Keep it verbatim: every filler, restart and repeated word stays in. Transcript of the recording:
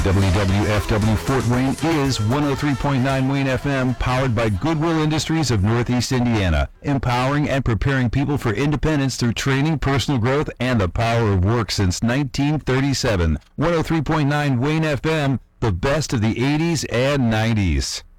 W W F W Fort Wayne is one oh three point nine Wayne F M, powered by Goodwill Industries of Northeast Indiana, empowering and preparing people for independence through training, personal growth, and the power of work since nineteen thirty-seven. one oh three point nine Wayne F M, the best of the eighties and nineties.